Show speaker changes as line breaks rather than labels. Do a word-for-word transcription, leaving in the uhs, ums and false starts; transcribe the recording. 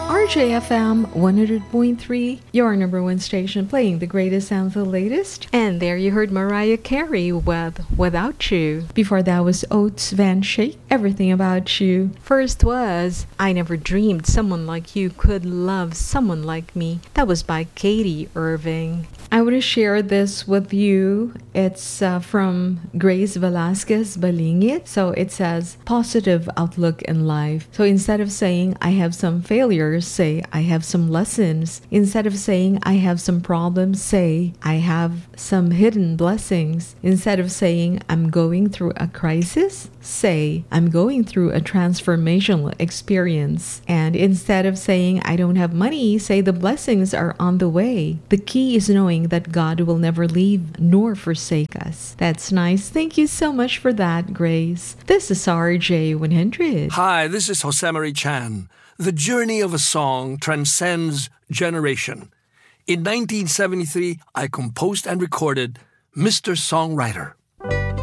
R J F M one hundred point three, your number one station playing the greatest and the latest.
And there you heard Mariah Carey with Without You.
Before that was Oates Van Shake, Everything About You.
First was I Never Dreamed Someone Like You Could Love Someone Like Me. That was by Katie Irving.
I want to share this with you. It's uh, from Grace Velasquez Balingit. So it says, positive outlook in life. So instead of saying, I have some failures, say, I have some lessons. Instead of saying, I have some problems, say, I have some hidden blessings. Instead of saying, I'm going through a crisis, say, I'm going through a transformational experience. And instead of saying, I don't have money, say, the blessings are on the way. The key is knowing that God will never leave nor forsake us. That's nice. Thank you so much for that, Grace. This is R J one hundred.
Hi, this is Josemarie Chan. The journey of a song transcends generation. In nineteen seventy-three, I composed and recorded Mister Songwriter.